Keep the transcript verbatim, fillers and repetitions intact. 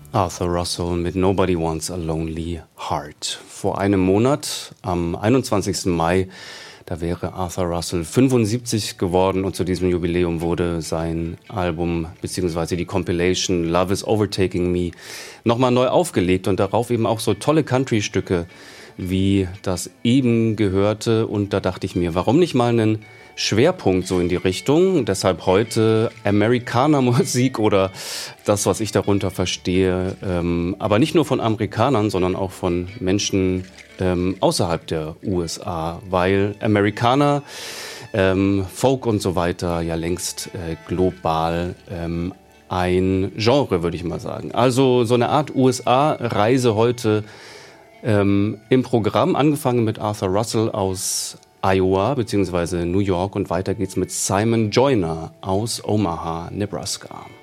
Arthur Russell mit Nobody Wants a Lonely Heart. Vor einem Monat, am einundzwanzigsten Mai, da wäre Arthur Russell fünfundsiebzig geworden und zu diesem Jubiläum wurde sein Album bzw. die Compilation Love is Overtaking Me nochmal neu aufgelegt und darauf eben auch so tolle Country-Stücke, wie das eben gehörte. Und da dachte ich mir, warum nicht mal einen Schwerpunkt so in die Richtung. Deshalb heute Amerikaner-Musik oder das, was ich darunter verstehe. Ähm, aber nicht nur von Amerikanern, sondern auch von Menschen ähm, außerhalb der U S A. Weil Amerikaner, ähm, Folk und so weiter ja längst äh, global ähm, ein Genre, würde ich mal sagen. Also so eine Art U S A-Reise heute ähm, im Programm. Angefangen mit Arthur Russell aus Iowa bzw. New York und weiter geht's mit Simon Joyner aus Omaha, Nebraska.